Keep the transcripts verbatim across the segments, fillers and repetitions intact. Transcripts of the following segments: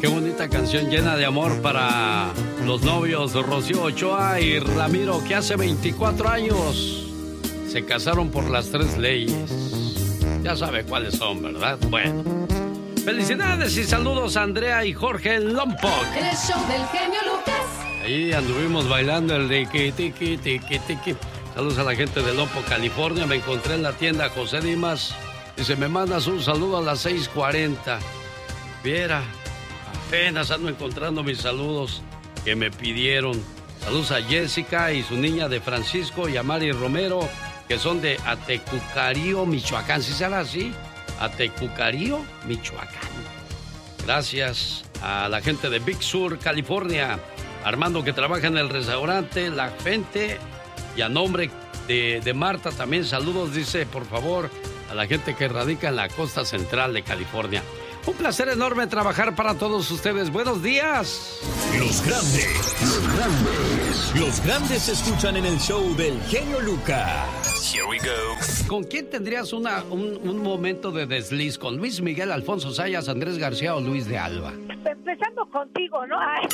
Qué bonita canción llena de amor para los novios Rocío Ochoa y Ramiro, que hace veinticuatro años se casaron por las tres leyes. Ya sabe cuáles son, ¿verdad? Bueno. Felicidades y saludos a Andrea y Jorge en Lompoc. El show del genio Lucas. Ahí anduvimos bailando el tiki tiki tiki tiki. Saludos a la gente de Lompoc, California. Me encontré en la tienda José Dimas. Dice, me mandas un saludo a las seis cuarenta. Viera, apenas ando encontrando mis saludos que me pidieron. Saludos a Jessica y su niña de Francisco y a Mari Romero, que son de Atecucarío, Michoacán. ¿Sí será así? Atecucarío, Michoacán. Gracias a la gente de Big Sur, California. Armando, que trabaja en el restaurante La Gente. Y a nombre de, de Marta también saludos, dice, por favor, a la gente que radica en la costa central de California. Un placer enorme trabajar para todos ustedes. Buenos días. Los grandes, los grandes, los grandes se escuchan en el show del genio Lucas. Here we go. ¿Con quién tendrías una, un, un momento de desliz? ¿Con Luis Miguel, Alfonso Sayas, Andrés García o Luis de Alba? Empezando contigo, ¿no? Ay.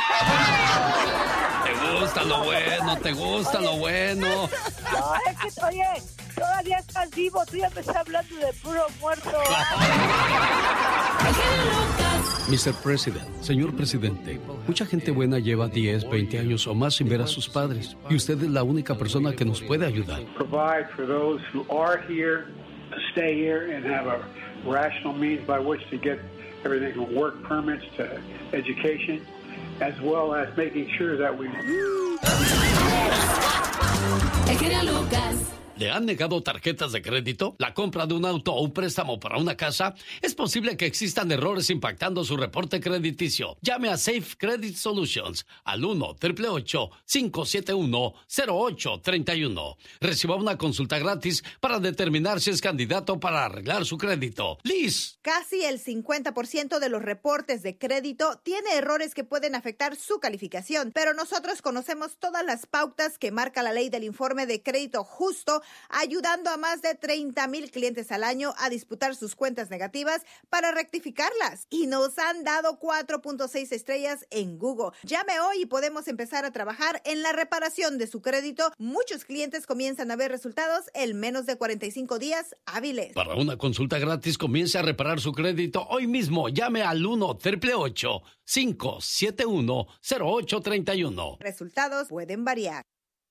¿Te gusta lo bueno? ¿Te gusta lo bueno? No, es que, oye, todavía estás vivo, tú ya me estás hablando de puro muerto. mister President, señor presidente, mucha gente buena lleva diez, veinte años o más sin ver a sus padres, y usted es la única persona que nos puede ayudar. Provide for those who are here, stay here, and have a rational means by which to get everything from work permits to education, as well as making sure that we... El genio Lucas. ¿Le han negado tarjetas de crédito? ¿La compra de un auto o un préstamo para una casa? Es posible que existan errores impactando su reporte crediticio. Llame a Safe Credit Solutions al uno, ocho ocho ocho, cinco siete uno, cero ocho tres uno. Reciba una consulta gratis para determinar si es candidato para arreglar su crédito. Liz. Casi el cincuenta por ciento de los reportes de crédito tiene errores que pueden afectar su calificación, pero nosotros conocemos todas las pautas que marca la ley del informe de crédito justo, ayudando a más de treinta mil clientes al año a disputar sus cuentas negativas para rectificarlas. Y nos han dado cuatro punto seis estrellas en Google. Llame hoy y podemos empezar a trabajar en la reparación de su crédito. Muchos clientes comienzan a ver resultados en menos de cuarenta y cinco días hábiles. Para una consulta gratis, comience a reparar su crédito hoy mismo. Llame al uno, ocho ocho ocho, cinco siete uno, cero ocho tres uno. Resultados pueden variar.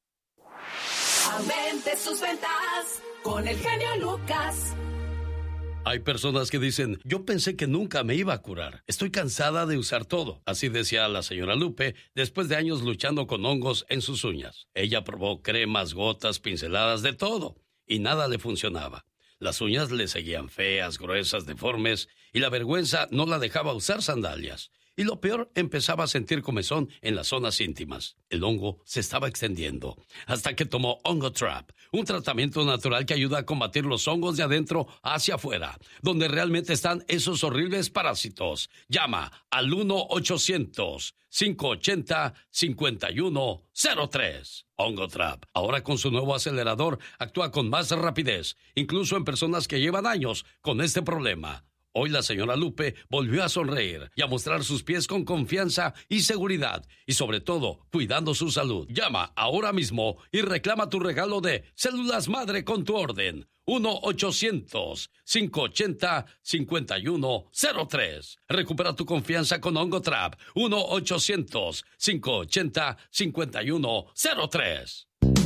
Aumente sus ventas con el genio Lucas. Hay personas que dicen, yo pensé que nunca me iba a curar. Estoy cansada de usar todo. Así decía la señora Lupe después de años luchando con hongos en sus uñas. Ella probó cremas, gotas, pinceladas, de todo, y nada le funcionaba. Las uñas le seguían feas, gruesas, deformes, y la vergüenza no la dejaba usar sandalias. Y lo peor, empezaba a sentir comezón en las zonas íntimas. El hongo se estaba extendiendo, hasta que tomó Hongotrap, un tratamiento natural que ayuda a combatir los hongos de adentro hacia afuera, donde realmente están esos horribles parásitos. Llama al uno ochocientos, cinco ochenta, cincuenta y uno cero tres. Hongotrap, ahora con su nuevo acelerador, actúa con más rapidez, incluso en personas que llevan años con este problema. Hoy la señora Lupe volvió a sonreír y a mostrar sus pies con confianza y seguridad, y sobre todo, cuidando su salud. Llama ahora mismo y reclama tu regalo de células madre con tu orden. uno ochocientos, cinco ochenta, cincuenta y uno cero tres. Recupera tu confianza con Hongotrap. uno ochocientos, cinco ochenta, cincuenta y uno cero tres.